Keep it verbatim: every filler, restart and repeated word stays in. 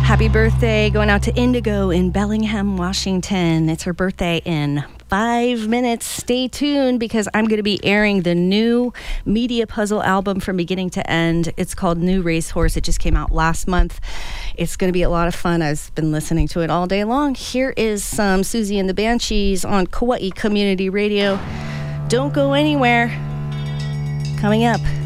Happy birthday going out to Indigo in Bellingham, Washington. It's her birthday in five minutes. Stay tuned because I'm going to be airing the new Media Puzzle album from beginning to end. It's called New Racehorse. It just came out last month. It's going to be a lot of fun. I've been listening to it all day long. Here is some Susie and the Banshees on Kauai Community Radio. Don't go anywhere. Coming up.